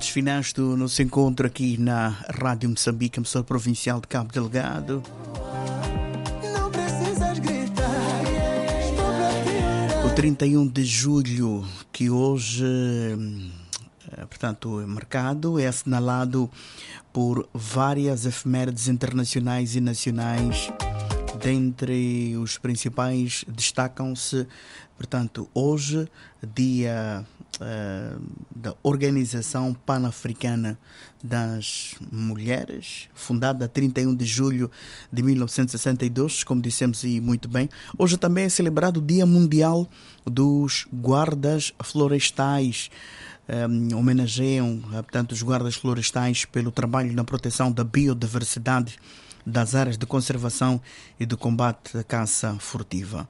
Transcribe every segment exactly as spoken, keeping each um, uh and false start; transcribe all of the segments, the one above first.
minutos finais do nosso encontro aqui na Rádio Moçambique, emissora provincial de Cabo Delgado. Não precisas gritar, estou pra O tirar. trinta e um de julho, que hoje, eh, portanto, é marcado, é assinalado por várias efemérides internacionais e nacionais. Dentre os principais destacam-se, portanto, hoje, dia uh, da Organização Pan-Africana das Mulheres, fundada a trinta e um de julho de mil novecentos e sessenta e dois, como dissemos e muito bem. Hoje também é celebrado o Dia Mundial dos Guardas Florestais. Um, homenageiam, portanto, os guardas florestais pelo trabalho na proteção da biodiversidade das áreas de conservação e de combate à caça furtiva.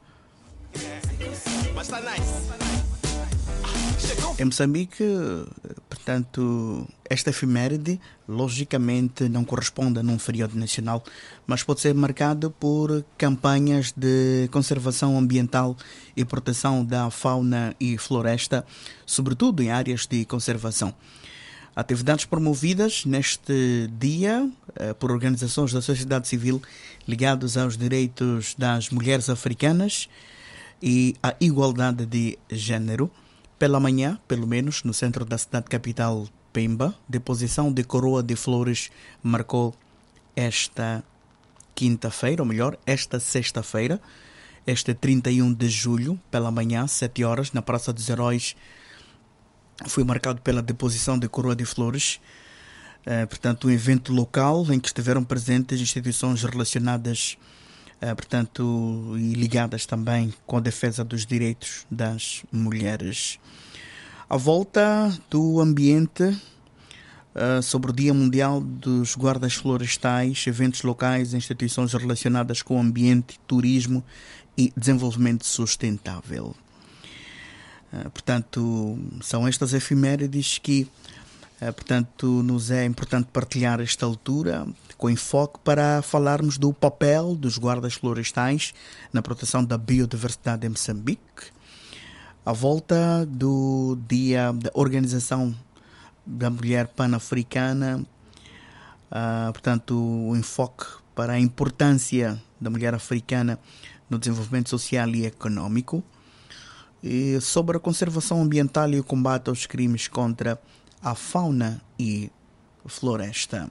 Em Moçambique, portanto, esta efeméride, logicamente, não corresponde a um feriado nacional, mas pode ser marcado por campanhas de conservação ambiental e proteção da fauna e floresta, sobretudo em áreas de conservação. Atividades promovidas neste dia eh, por organizações da sociedade civil ligadas aos direitos das mulheres africanas e à igualdade de género. Pela manhã, pelo menos, no centro da cidade capital, Pemba, deposição de coroa de flores marcou esta quinta-feira, ou melhor, esta sexta-feira, este trinta e um de julho, pela manhã, sete horas, na Praça dos Heróis. Foi marcado pela deposição de coroa de flores, eh, portanto, um evento local em que estiveram presentes instituições relacionadas, eh, portanto, e ligadas também com a defesa dos direitos das mulheres. À volta do ambiente, eh, sobre o Dia Mundial dos Guardas Florestais, eventos locais, instituições relacionadas com o ambiente, turismo e desenvolvimento sustentável. Uh, portanto, são estas efemérides que, uh, portanto, nos é importante partilhar esta altura com enfoque para falarmos do papel dos guardas florestais na proteção da biodiversidade em Moçambique, à volta do Dia da Organização da Mulher Pan-Africana, uh, portanto, o enfoque para a importância da mulher africana no desenvolvimento social e econômico, e sobre a conservação ambiental e o combate aos crimes contra a fauna e floresta.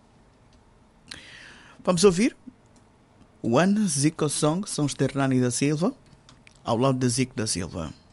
Vamos ouvir One Zico Song, são os de Hernani da Silva, ao lado de Zico da Silva.